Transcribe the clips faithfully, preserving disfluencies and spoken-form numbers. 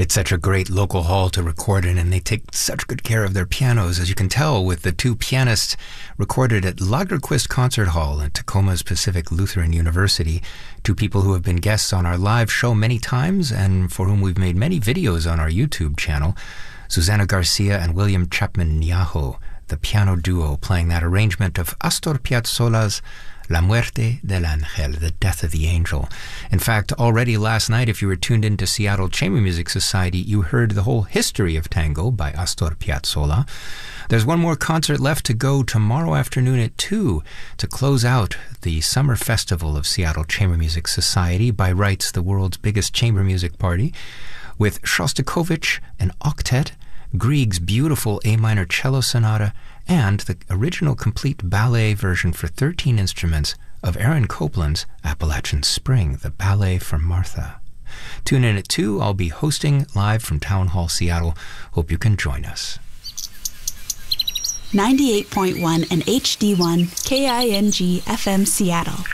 It's such a great local hall to record in, and they take such good care of their pianos, as you can tell with the two pianists recorded at Lagerquist Concert Hall in Tacoma's Pacific Lutheran University, two people who have been guests on our live show many times and for whom we've made many videos on our YouTube channel, Susana Garcia and William Chapman Niajo, the piano duo playing that arrangement of Astor Piazzolla's La Muerte del Ángel, The Death of the Angel. In fact, already last night, if you were tuned into Seattle Chamber Music Society, you heard the whole history of tango by Astor Piazzolla. There's one more concert left to go tomorrow afternoon at two to close out the Summer Festival of Seattle Chamber Music Society, by rights the world's biggest chamber music party, with Shostakovich, an octet, Grieg's beautiful A minor cello sonata, and the original complete ballet version for thirteen instruments of Aaron Copland's Appalachian Spring, the ballet for Martha. Tune in at two. I'll be hosting live from Town Hall, Seattle. Hope you can join us. ninety-eight point one and H D one K I N G F M Seattle.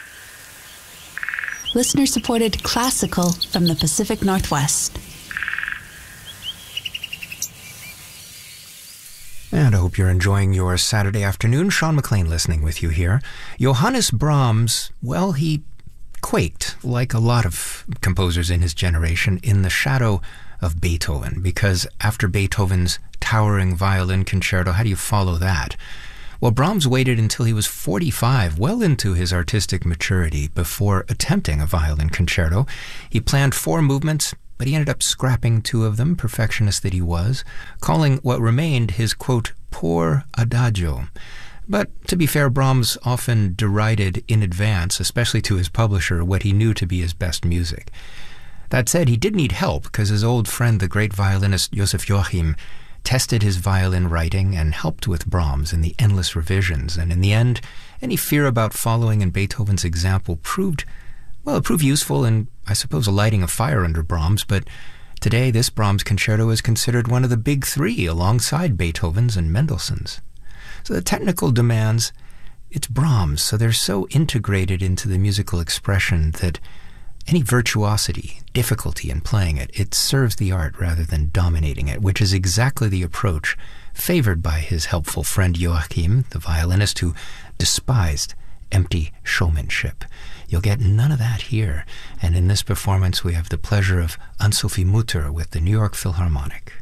Listener-supported classical from the Pacific Northwest. And I hope you're enjoying your Saturday afternoon. Sean McLean listening with you here. Johannes Brahms, well, he quaked, like a lot of composers in his generation, in the shadow of Beethoven, because after Beethoven's towering violin concerto, how do you follow that? Well, Brahms waited until he was forty-five, well into his artistic maturity, before attempting a violin concerto. He planned four movements, but he ended up scrapping two of them, perfectionist that he was, calling what remained his, quote, poor adagio. But to be fair, Brahms often derided in advance, especially to his publisher, what he knew to be his best music. That said, he did need help, because his old friend, the great violinist Joseph Joachim, tested his violin writing and helped with Brahms in the endless revisions. And in the end, any fear about following in Beethoven's example proved Well, it proved useful in, I suppose, lighting a fire under Brahms, but today this Brahms concerto is considered one of the big three alongside Beethoven's and Mendelssohn's. So the technical demands, it's Brahms, so they're so integrated into the musical expression that any virtuosity, difficulty in playing it, it serves the art rather than dominating it, which is exactly the approach favored by his helpful friend Joachim, the violinist who despised empty showmanship. You'll get none of that here, and in this performance we have the pleasure of Anne-Sophie Mutter with the New York Philharmonic.